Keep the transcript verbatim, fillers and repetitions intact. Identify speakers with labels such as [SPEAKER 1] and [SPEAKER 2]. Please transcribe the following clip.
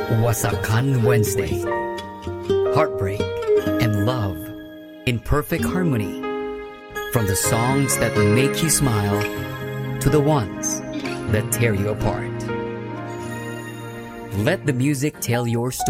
[SPEAKER 1] Wasakan Wednesday. Heartbreak and love in perfect harmony. From the songs that make you smile to the ones that tear you apart. Let the music tell your story.